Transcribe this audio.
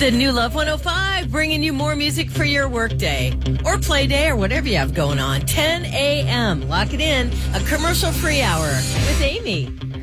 The New Love 105, bringing you more music for your workday or play day or whatever you have going on. 10 a.m. Lock it in. A commercial-free hour with Amy.